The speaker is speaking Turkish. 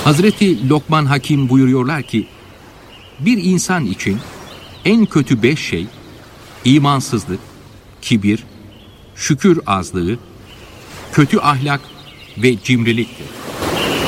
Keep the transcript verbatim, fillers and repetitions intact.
Hazreti Lokman Hakim buyuruyorlar ki, bir insan için en kötü beş şey, imansızlık, kibir, şükür azlığı, kötü ahlak ve cimriliktir.